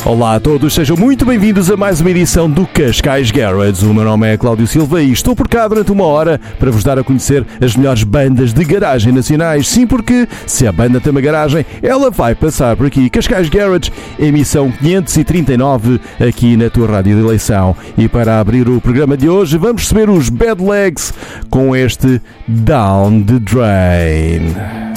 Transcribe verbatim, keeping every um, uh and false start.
Olá a todos, sejam muito bem-vindos a mais uma edição do Cascais Garage. O meu nome é Cláudio Silva e estou por cá durante uma hora para vos dar a conhecer as melhores bandas de garagem nacionais. Sim, porque se a banda tem uma garagem, ela vai passar por aqui. Cascais Garage, emissão quinhentos e trinta e nove, aqui na tua rádio de eleição. E para abrir o programa de hoje, vamos receber os Bad Legs com este Down the Drain.